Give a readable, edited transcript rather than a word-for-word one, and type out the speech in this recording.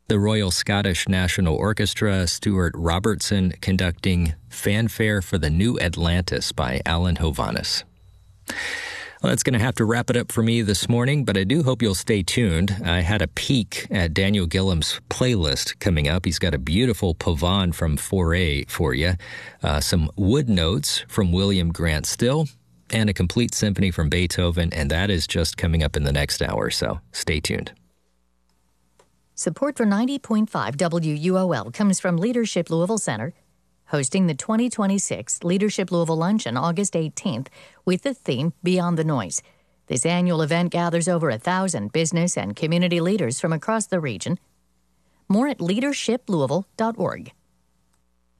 The Royal Scottish National Orchestra, Stuart Robertson conducting Fanfare for the New Atlantis by Alan Hovhaness. Well, that's going to have to wrap it up for me this morning, but I do hope you'll stay tuned. I had a peek at Daniel Gillum's playlist coming up. He's got a beautiful pavane from 4A for you, some wood notes from William Grant Still, and a complete symphony from Beethoven, and that is just coming up in the next hour, so stay tuned. Support for 90.5 WUOL comes from Leadership Louisville Center, hosting the 2026 Leadership Louisville Luncheon August 18th with the theme Beyond the Noise. This annual event gathers over 1,000 business and community leaders from across the region. More at leadershiplouisville.org.